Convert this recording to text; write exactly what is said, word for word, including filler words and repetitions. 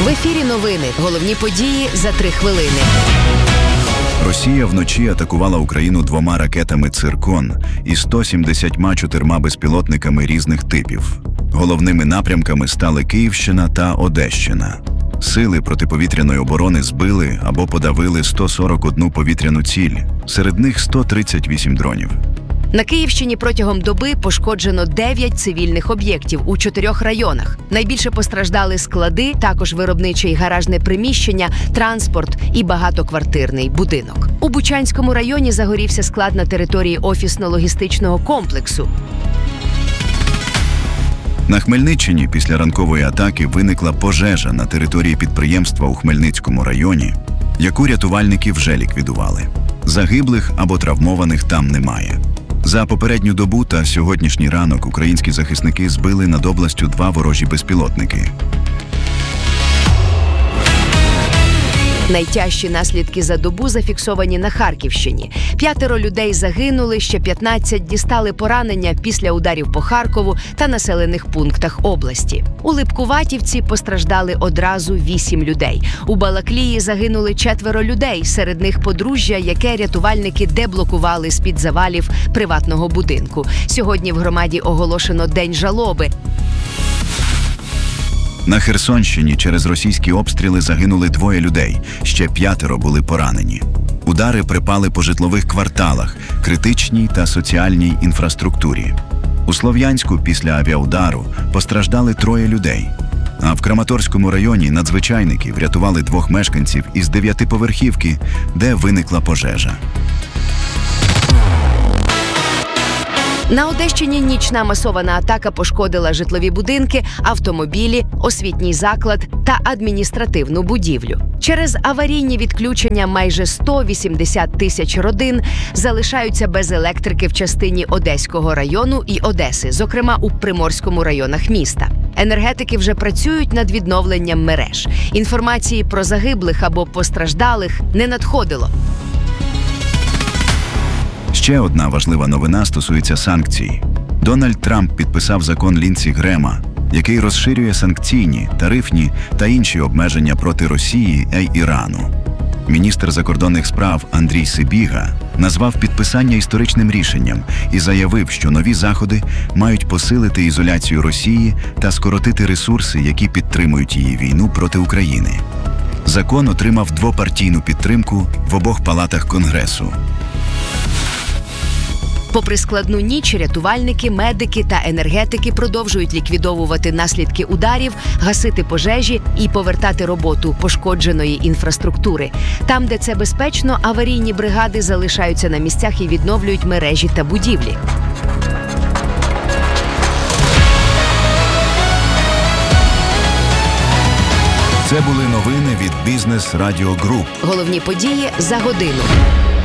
В ефірі новини. Головні події за три хвилини. Росія вночі атакувала Україну двома ракетами «Циркон» і сто сімдесят чотири безпілотниками різних типів. Головними напрямками стали Київщина та Одещина. Сили протиповітряної оборони збили або подавили сто сорок одну повітряну ціль, серед них сто тридцять вісім дронів. На Київщині протягом доби пошкоджено дев'ять цивільних об'єктів у чотирьох районах. Найбільше постраждали склади, також виробниче й гаражне приміщення, транспорт і багатоквартирний будинок. У Бучанському районі загорівся склад на території офісно-логістичного комплексу. На Хмельниччині після ранкової атаки виникла пожежа на території підприємства у Хмельницькому районі, яку рятувальники вже ліквідували. Загиблих або травмованих там немає. За попередню добу та сьогоднішній ранок українські захисники збили над областю два ворожі безпілотники. Найтяжчі наслідки за добу зафіксовані на Харківщині. П'ятеро людей загинули, ще п'ятнадцять дістали поранення після ударів по Харкову та населених пунктах області. У Липкуватівці постраждали одразу вісім людей. У Балаклії загинули четверо людей, серед них подружжя, яке рятувальники деблокували з-під завалів приватного будинку. Сьогодні в громаді оголошено День жалоби. На Херсонщині через російські обстріли загинули двоє людей, ще п'ятеро були поранені. Удари припали по житлових кварталах, критичній та соціальній інфраструктурі. У Слов'янську після авіаудару постраждали троє людей. А в Краматорському районі надзвичайники врятували двох мешканців із дев'ятиповерхівки, де виникла пожежа. На Одещині нічна масована атака пошкодила житлові будинки, автомобілі, освітній заклад та адміністративну будівлю. Через аварійні відключення майже сто вісімдесят тисяч родин залишаються без електрики в частині Одеського району і Одеси, зокрема у Приморському районах міста. Енергетики вже працюють над відновленням мереж. Інформації про загиблих або постраждалих не надходило. Ще одна важлива новина стосується санкцій. Дональд Трамп підписав закон Лінсі Грема, який розширює санкційні, тарифні та інші обмеження проти Росії та Ірану. Міністр закордонних справ Андрій Сибіга назвав підписання історичним рішенням і заявив, що нові заходи мають посилити ізоляцію Росії та скоротити ресурси, які підтримують її війну проти України. Закон отримав двопартійну підтримку в обох палатах Конгресу. Попри складну ніч, рятувальники, медики та енергетики продовжують ліквідовувати наслідки ударів, гасити пожежі і повертати роботу пошкодженої інфраструктури. Там, де це безпечно, аварійні бригади залишаються на місцях і відновлюють мережі та будівлі. Це були новини від Бізнес Радіо Груп. Головні події за годину.